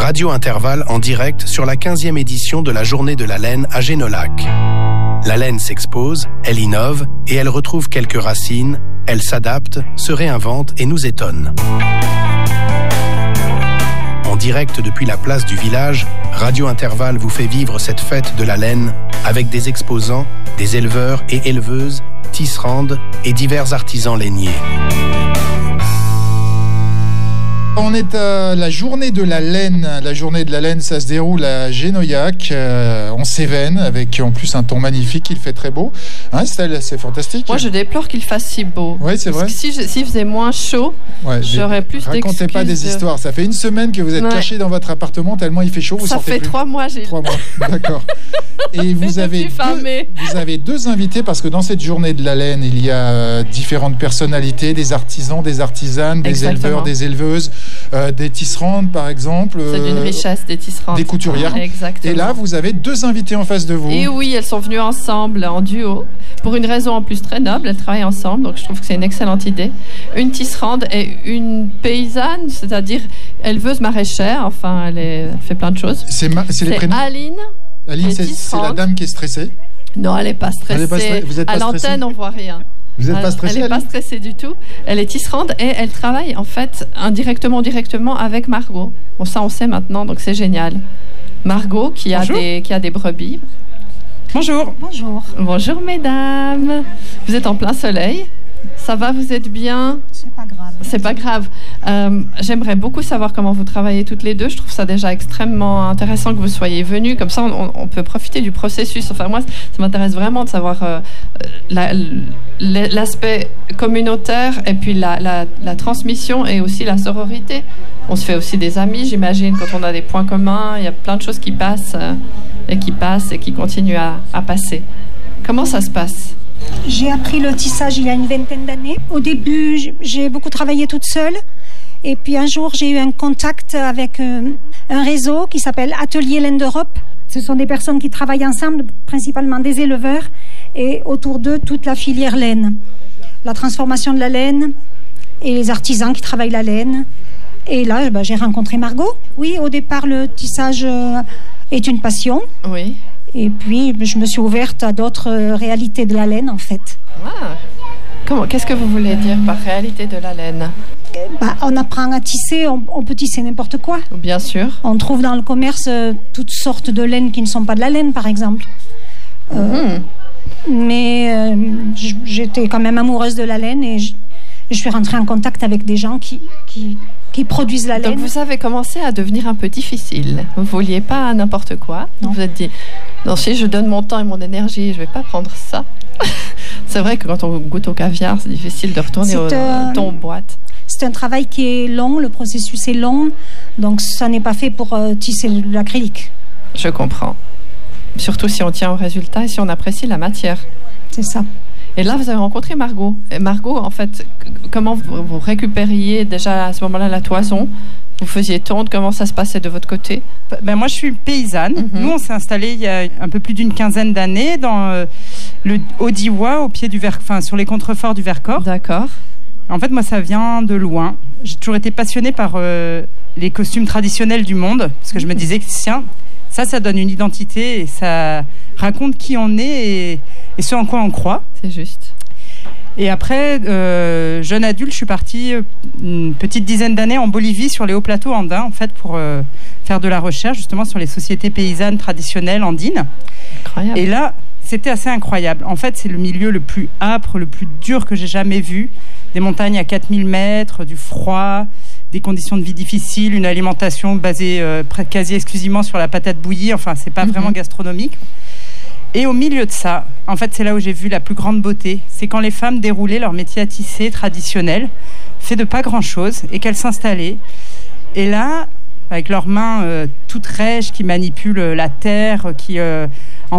Radio Intervalle en direct sur la 15e édition de la Journée de la laine à Génolac. La laine s'expose, elle innove et elle retrouve quelques racines, elle s'adapte, se réinvente et nous étonne. En direct depuis la place du village, Radio Intervalle vous fait vivre cette fête de la laine avec des exposants, des éleveurs et éleveuses, tisserandes et divers artisans lainiers. On est à la journée de la laine. La journée de la laine, ça se déroule à Génoyac, en Cévennes, avec en plus un temps magnifique. Il fait très beau. Hein, Estelle, c'est fantastique. Moi, je déplore qu'il fasse si beau. Oui, c'est vrai. Parce que s'il faisait moins chaud, j'aurais plus d'excuses. Racontez pas des histoires. Ça fait une semaine que vous êtes caché dans votre appartement tellement il fait chaud. Ça fait 3 mois, Gilles. 3 mois, d'accord. Et vous avez deux invités parce que dans cette journée de la laine, il y a différentes personnalités, des artisans, des artisanes, des éleveurs, des éleveuses. Des tisserandes par exemple. C'est d'une richesse des tisserandes. Des couturières. Exactement. Et là, vous avez 2 invités en face de vous. Et oui, elles sont venues ensemble en duo pour une raison en plus très noble. Elles travaillent ensemble, donc je trouve que c'est une excellente idée. Une tisserande et une paysanne, c'est-à-dire éleveuse maraîchère. Enfin, elle fait plein de choses. C'est les prénoms. Aline. Aline, c'est la dame qui est stressée. Non, elle n'est pas stressée. Vous êtes pas à l'antenne, on voit rien. Vous n'êtes pas stressée? Elle n'est pas stressée du tout. Elle est tisserande et elle travaille en fait indirectement ou directement avec Margot. Bon, ça on sait maintenant, donc c'est génial. Margot qui a des brebis. Bonjour. Bonjour. Bonjour mesdames. Vous êtes en plein soleil. Ça va, vous êtes bien? C'est pas grave. C'est pas grave. J'aimerais beaucoup savoir comment vous travaillez toutes les deux. Je trouve ça déjà extrêmement intéressant que vous soyez venues. Comme ça, on peut profiter du processus. Enfin, moi, ça m'intéresse vraiment de savoir l'aspect communautaire et puis la transmission et aussi la sororité. On se fait aussi des amis, j'imagine, quand on a des points communs. Il y a plein de choses qui passent et qui continuent à passer. Comment ça se passe? J'ai appris le tissage il y a une 20aine d'années. Au début, j'ai beaucoup travaillé toute seule. Et puis un jour, j'ai eu un contact avec un réseau qui s'appelle Atelier Laine d'Europe. Ce sont des personnes qui travaillent ensemble, principalement des éleveurs, et autour d'eux, toute la filière laine. La transformation de la laine et les artisans qui travaillent la laine. Et là, j'ai rencontré Margot. Oui, au départ, le tissage est une passion. Oui. Et puis, je me suis ouverte à d'autres réalités de la laine, en fait. Ah. Qu'est-ce que vous voulez dire par réalité de la laine? On apprend à tisser, on peut tisser n'importe quoi. Bien sûr. On trouve dans le commerce toutes sortes de laines qui ne sont pas de la laine, par exemple. Mais j'étais quand même amoureuse de la laine et je suis rentrée en contact avec des gens qui produisent la laine. Donc vous avez commencé à devenir un peu difficile. Vous ne vouliez pas n'importe quoi. Non. Vous vous êtes dit, non, si je donne mon temps et mon énergie, je ne vais pas prendre ça. C'est vrai que quand on goûte au caviar, c'est difficile de retourner au ton boîte. C'est un travail qui est long, le processus est long, donc ça n'est pas fait pour tisser de l'acrylique. Je comprends. Surtout si on tient au résultat et si on apprécie la matière. C'est ça. Et là, vous avez rencontré Margot. Et Margot, en fait, comment vous récupériez déjà à ce moment-là la toison? Vous faisiez tondre, comment ça se passait de votre côté? Moi, je suis paysanne. Nous, on s'est installés il y a un peu plus d'une quinzaine d'années dans le Haut-Diois, au pied du sur les contreforts du Vercors. D'accord. En fait, moi, ça vient de loin. J'ai toujours été passionnée par les costumes traditionnels du monde, parce que je me disais que tiens, ça donne une identité et ça raconte qui on est et ce en quoi on croit. C'est juste. Et après, jeune adulte, je suis partie une petite dizaine d'années en Bolivie, sur les hauts plateaux andins, en fait, pour faire de la recherche justement sur les sociétés paysannes traditionnelles andines. Incroyable. Et là, c'était assez incroyable. En fait, c'est le milieu le plus âpre, le plus dur que j'ai jamais vu. Des montagnes à 4000 mètres, du froid, des conditions de vie difficiles, une alimentation basée quasi exclusivement sur la patate bouillie. Enfin, c'est pas vraiment gastronomique. Et au milieu de ça, en fait, c'est là où j'ai vu la plus grande beauté. C'est quand les femmes déroulaient leur métier à tisser traditionnel, fait de pas grand-chose, et qu'elles s'installaient. Et là, avec leurs mains toutes rêches, qui manipulent la terre, qui